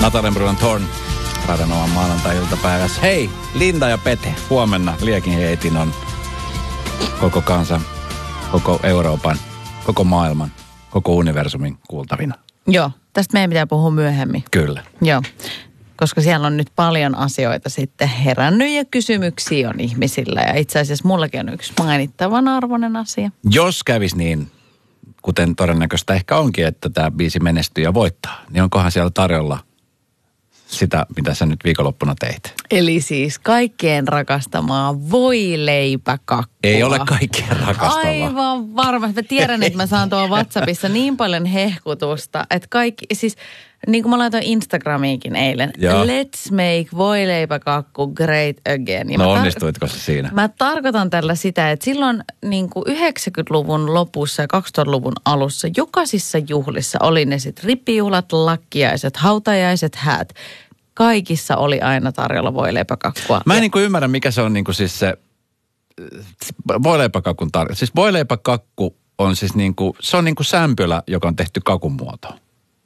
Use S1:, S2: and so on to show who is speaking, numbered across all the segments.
S1: Natalie Brun Thorn Radanovan maanantai-iltapäivässä. Hei, Linda ja Pete, huomenna Liekin heitin on koko kansan, koko Euroopan, koko maailman, koko universumin kuultavina.
S2: Joo, tästä meidän pitää puhua myöhemmin.
S1: Kyllä.
S2: Joo, koska siellä on nyt paljon asioita sitten herännyt ja kysymyksiä on ihmisillä. Ja itse asiassa mullakin on yksi mainittavan arvoinen asia.
S1: Jos kävisi niin, kuten todennäköistä ehkä onkin, että tämä biisi menestyy ja voittaa, niin onkohan siellä tarjolla sitä, mitä sä nyt viikonloppuna teit?
S2: Eli siis kaikkien rakastamaa voileipäkakkua.
S1: Ei ole kaikkien rakastamaa.
S2: Aivan varmasti. Mä tiedän, että mä saan tuolla WhatsAppissa niin paljon hehkutusta, että kaikki, siis niin kuin mä laitoin Instagramiinkin eilen,
S1: Joo.
S2: Let's make voileipäkakku great again. Ja
S1: no onnistuitko se siinä?
S2: Mä tarkoitan tällä sitä, että silloin niin kuin 90-luvun lopussa ja 2000-luvun alussa jokaisissa juhlissa oli ne sitten rippijuhlat, lakkiaiset, hautajaiset, häät. Kaikissa oli aina tarjolla voileipäkakkua.
S1: Mä en niin kuin ymmärrä, mikä se on niin kuin siis se voileipäkakun tarjolla. Siis voileipäkakku on siis niin kuin, se on niin kuin sämpylä, joka on tehty kakun muotoon.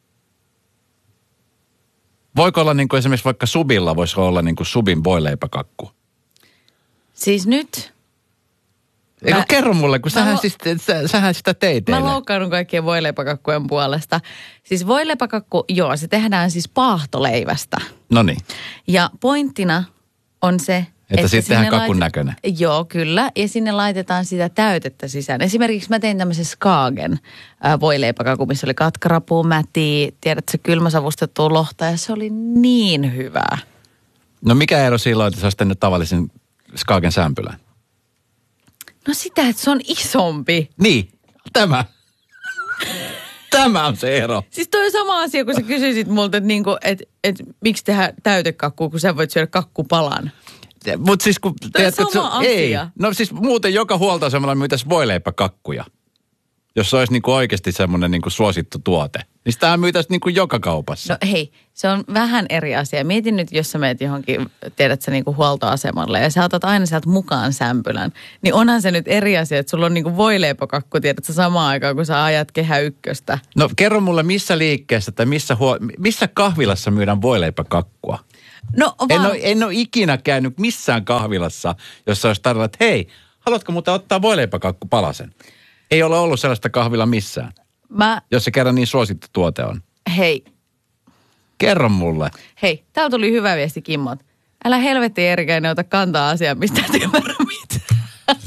S1: Voiko olla niin kuin esimerkiksi vaikka Subilla, voisi olla niin kuin Subin voileipäkakku?
S2: Siis nyt...
S1: Eikö kerro mulle, kun sähän sitä teit teille.
S2: Mä loukkaannut kaikkien voileipäkakkujen puolesta. Siis voileipäkakku, joo, se tehdään siis paahtoleivästä.
S1: Noniin.
S2: Ja pointtina on se,
S1: että siitä tehdään kakun näköinen.
S2: Joo, kyllä. Ja sinne laitetaan sitä täytettä sisään. Esimerkiksi mä tein tämmöisen Skagen voileipäkakku, missä oli katkarapua, mätiä, tiedätkö, kylmäsavustettua lohta ja se oli niin hyvää.
S1: No mikä ero silloin, että sä olisit tehnyt tavallisen Skagen sämpylän?
S2: No sitä, että se on isompi.
S1: Niin, tämä. Tämä on se ero.
S2: Siis toi on sama asia, kun sä kysyisit multa, että niinku, miksi tehdään täytekakkua, kun sä voit syödä kakkupalan.
S1: Mutta siis kun...
S2: Tämä on sama asia.
S1: Ei. No siis muuten joka huoltoasemalla myytäisi voileipäkakkuja. Jos se olisi niinku oikeasti semmoinen niinku suosittu tuote. Niin sitä myytäisi niinku joka kaupassa.
S2: No hei, se on vähän eri asia. Mietin nyt, jos sä meet johonkin, tiedät sä niinku huoltoasemalle ja sä otat aina sieltä mukaan sämpylän. Niin onhan se nyt eri asia, että sulla on niinku voileipäkakku, tiedät sä samaan aikaan, kun sä ajat Kehä Ykköstä.
S1: No kerro mulle, missä liikkeessä tai missä kahvilassa myydään voileipäkakkua?
S2: No
S1: En ole ikinä käynyt missään kahvilassa, jossa olisi tarjolla, että hei, haluatko muuten ottaa voileipäkakkupalasen? Ei ole ollut sellaista kahvilla missään, jos se kerran niin suosittu tuote on.
S2: Hei.
S1: Kerro mulle.
S2: Hei, täällä tuli hyvä viesti Kimmot. Älä helvetti Erikäinen ota kantaa asiaan, mistä et ymmärrä mitään.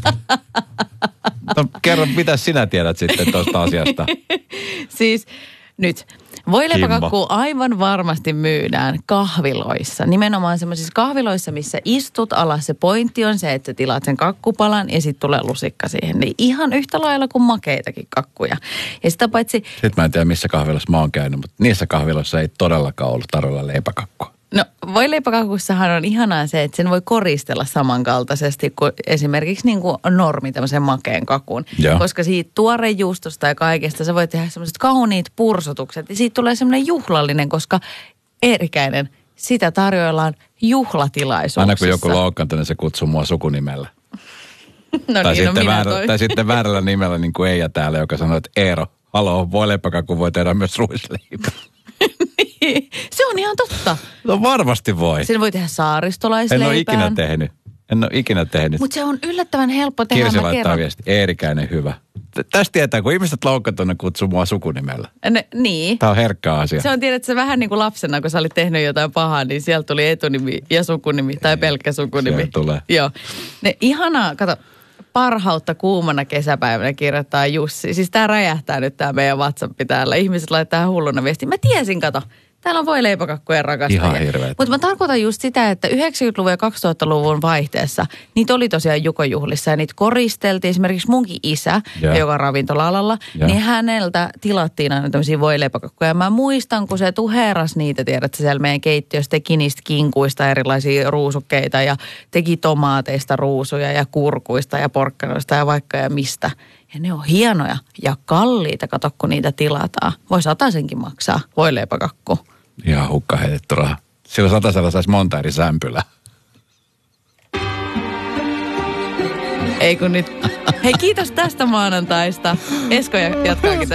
S1: No kerro, mitä sinä tiedät sitten tuosta asiasta?
S2: Siis nyt. Voileipäkakku aivan varmasti myydään kahviloissa. Nimenomaan semmoisissa kahviloissa, missä istut alas. Se pointti on se, että sä tilaat sen kakkupalan ja sitten tulee lusikka siihen. Niin ihan yhtä lailla kuin makeitakin kakkuja. Ja sitä paitsi...
S1: Sitten mä en tiedä, missä kahvilossa mä oon käynyt, mutta niissä kahviloissa ei todellakaan ollut tarjolla leipäkakkua.
S2: No voileipäkakussahan on ihanaa se, että sen voi koristella samankaltaisesti kuin esimerkiksi niin kuin normi tämmöisen makeen kakun.
S1: Joo.
S2: Koska siitä tuorejuustosta ja kaikesta sä voit tehdä semmoiset kauniit pursotukset. Ja siitä tulee semmoinen juhlallinen, koska Erikäinen, sitä tarjoillaan juhlatilaisuuksissa.
S1: Aina kun joku loukkaantuu, se kutsuu mua sukunimellä.
S2: No
S1: tai,
S2: niin,
S1: tai sitten väärällä nimellä niin kuin Eija täällä, joka sanoo, että Eero, haloo, voileipäkakku voi tehdä myös ruisleipä.
S2: Se on ihan totta.
S1: No varmasti voi.
S2: Sen voi tehdä saaristolaisleipään.
S1: En ole ikinä tehnyt.
S2: Mutta se on yllättävän helppo tehdä.
S1: Kirsi laittaa viesti. Eerikäinen hyvä. Tästä tietää, kun ihmiset loukkaantuu, ne kutsuu mua sukunimellä.
S2: Niin.
S1: Tämä on herkkä asia.
S2: Se on tiedät, se vähän niin kuin lapsena, kun sä olit tehnyt jotain pahaa, niin sieltä tuli etunimi ja sukunimi tai pelkkä sukunimi.
S1: Siellä tulee.
S2: Joo. Ne ihanaa, kato, parhautta kuumana kesäpäivänä kirjoittaa Jussi. Siis tää räjähtää nyt tää meidän WhatsApp täällä. Ihmiset laittaa hulluna viestiä. Mä tiesin, kato. Täällä on voileipäkakkujen rakastajia.
S1: Ihan hirveetä.
S2: Mutta mä tarkoitan just sitä, että 90-luvun ja 2000-luvun vaihteessa niitä oli tosiaan jukojuhlissa ja niitä koristeltiin. Esimerkiksi munkin isä, joka on ravintola-alalla, niin häneltä tilattiin aina tämmöisiä voileipäkakkuja. Ja mä muistan, kun se tuheras niitä, tiedät, siellä meidän keittiössä teki niistä kinkuista erilaisia ruusukkeita ja teki tomaateista ruusuja ja kurkuista ja porkkanoista ja vaikka ja mistä. Ja ne on hienoja ja kalliita, kato kun niitä tilataan. Voi 100 maksaa voileipäkakku.
S1: Ihan hukka heitetty raha. Sillä 100 saisi monta eri sämpylää.
S2: Ei kun nyt. Hei, kiitos tästä maanantaista. Esko jatkaakin